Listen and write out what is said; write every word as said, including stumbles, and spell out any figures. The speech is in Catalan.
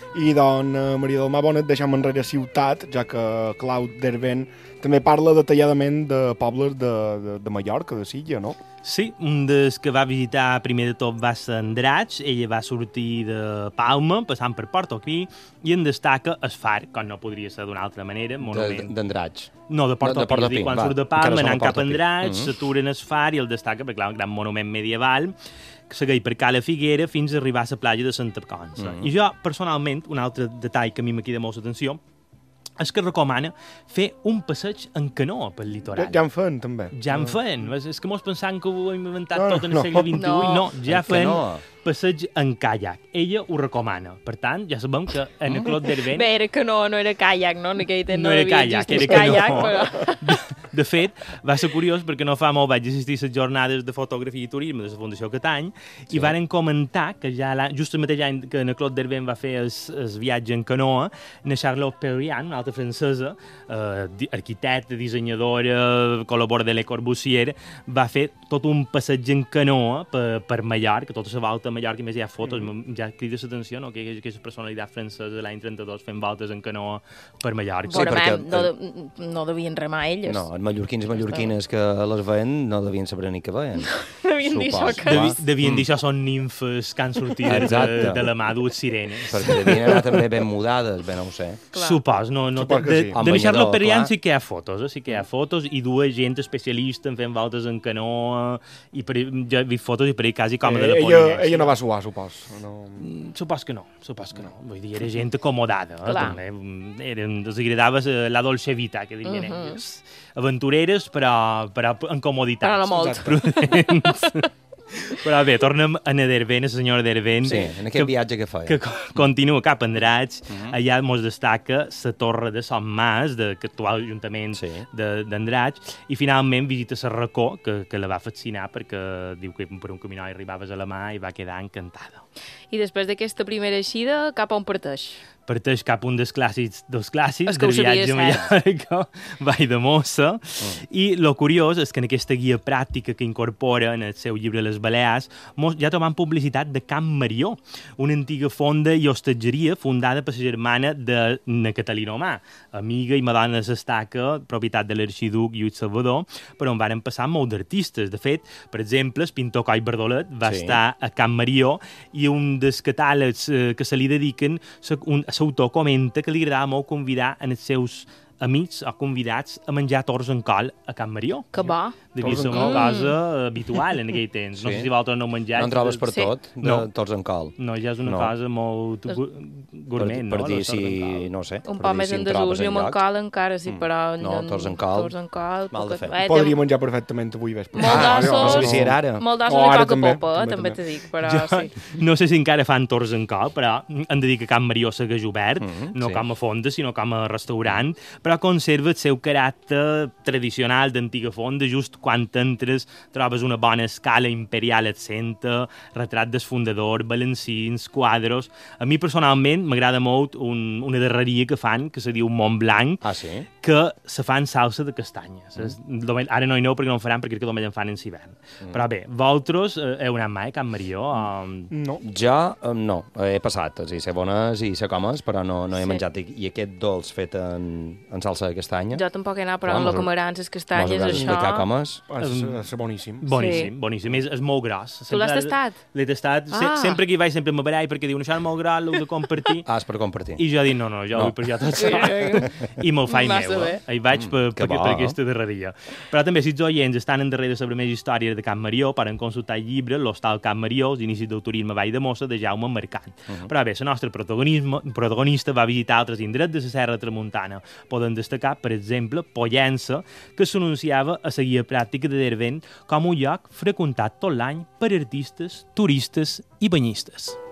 I dona Maria del Mar Bonet deixem enrere ciutat, ja que Claude Derben també parla detalladament de pobles de, de, de Mallorca, de Silla, no? Sí, un dels que va visitar primer de tot va ser Andratx. Ella va sortir de Palma, passant per Portopí, i en destaca el far, com no podria ser d'una altra manera. D'Andratx. No, de Portopí. De, de Portopí. Quan va, surt de Palma, anant cap a Andratx, mm-hmm. s'aturen el far i el destaca, perquè clar, un gran monument medieval, que segueix per Cala Figuera fins a arribar a la platja de Santa Conça. Mm-hmm. I jo, personalment, un altre detall que a mi me crida molt l'atenció, és que recomana fer un passeig en canoa pel litoral. Ja, ja en feien, també. Ja en feien. És, és que molts pensant que ho hem inventat no, tot en el no. segle vint-i-vuit. No, no ja feien passeig en caiac. Ella ho recomana. Per tant, ja sabem que en el Clot d'Herben... Bé, era canoa, no era caiac, no? En aquell temps no, no era caiac, era canoa. Però... De, de fet, va ser curiós perquè no fa molt vaig assistir a les jornades de fotografia i turisme de la Fundació Catany sí. i varen comentar que ja just el mateix any que en el Clot d'Herben va fer el, el viatge en canoa, na Charlotte Perriand, una altra francesa, eh, arquitecta, dissenyadora, col·labora de Le Corbusier, va fer tot un passeig en canoa per, per Mallorca, tota la volta a Mallorca, i més hi ha fotos, mm. ja crida l'atenció, no? que aquesta personalitat francesa de l'any trenta-dos fent voltes en canoa per Mallorca. Sí, perquè... no, no devien remar elles. No, els mallorquins i mallorquines que les veien no devien saber ni què veien. devien dir això que... Devi, devien dir això són nimfes que han sortit de, de la mà dues sirenes. Perquè devien anar també ben mudades, bé, no ho sé. Clar. Supos, no, no Supos de, sí. de, de Charlotte Perriand sí que hi ha fotos, eh? sí que hi ha fotos i dues gent especialista en fent voltes en canoa i per, jo he vist fotos i per ahir quasi com eh, de la ella, Polinèsia. ella no va suar, supos. No... Supos que no, supos que no. Vull dir, era gent acomodada, eh, també. Eren, els agradava la dolce vita, que dirien uh -huh. elles. Aventureres, però, però en comoditats. Però no molt. Prudents. Però bé, tornem a Derben, a la senyora Derben. Sí, en aquest que, viatge que feia. Que continua cap a Andratx. Uh -huh. Allà mos destaca la torre de Sant Mas, de l'actual ajuntament sí. d'Andratx, i finalment visita el racó, que, que la va fascinar perquè diu que per un caminoi arribaves a la mà i va quedar encantada. I després d'aquesta primera eixida, cap a on parteix? Parteix cap un dels clàssics, dels clàssics del viatge a Mallorca, Vall de Mossa, mm. i el curiós és que en aquesta guia pràctica que incorpora en el seu llibre Les Balears, ja trobam publicitat de Camp Marió, una antiga fonda i hostatgeria fundada per la germana de na Catalina Omar, amiga i madona de l'Estaca, propietat de l'arxiduc Lluís Salvador, per on varen passar molt d'artistes. De fet, per exemple, el pintor Coi Bardolet va sí. estar a Camp Marió i un dels catàlegs eh, que se li dediquen un l'autor comenta que li agradava molt convidar en els seus amics o convidats a menjar tords en col a Can Marió. Que bo. Devia ser una cosa habitual en aquell temps. Sí. No sé si vosaltres no ho menjats. No en trobes per sí. tot, de no. tords en col. No, ja és una no. cosa molt gourmet, per, no? Per dir si, no sé. Un poc més en desús, i amb en col encara, sí, però... No, tords en col. Tords en col. Mal de fer. Podria menjar perfectament avui vespre. Molt d'ossos. No sé si era ara. Molt d'ossos i poca popa, també te dic, però sí. No sé si encara fan tords en col, però hem de dir que Can Marió segueix obert, no com a fonda, sinó com a restaurant, però conserva el seu caràcter tradicional d'antiga fonda. Just quan entres trobes una bona escala imperial al centre, retrat del fundador, balancins, quadros. A mi personalment m'agrada molt un, una darreria que fan, que se diu Mont Blanc, ah, sí? que se fan salsa de castanyes. Mm. Ara no hi aneu perquè no en faran, perquè crec que només en fan en hivern. Mm. Però bé, vosaltres eh, heu anat mai a Can Marió? Um... No. Jo um, no, he passat, o sigui, sé bones i sé comes, però no, no he sí. menjat. I, I aquest dolç fet en, en salsa de castanya. Jo tampoc he anat, però amb el que m'agraden les castanyes, això... Comes. És, és boníssim. Boníssim, sí. boníssim. És, és molt gros. Tu l'has tastat? L'he tastat. Ah. Se, sempre que hi vaig sempre me barall perquè diuen això és molt gros, l'heu de compartir. Ah, és per compartir. I jo dic, no, no, jo no. vull per jo tot sol. I me'l faig meu. Eh? Hi vaig mm, per, per, per aquesta darreria. Però també, si els oients estan en darrere sobre més històries de Can Marió, poden consultar el llibre L'Hostal Can Marió, els inicis del turisme a Vall de Mossa, de Jaume Mercant. Uh -huh. Però bé, la nostra protagonista va visitar altres indrets de la Serra Tramuntana. Poden destacar, per exemple, Pollença, que s'anunciava a la guia pràctica de Derben com un lloc freqüentat tot l'any per artistes, turistes i banyistes.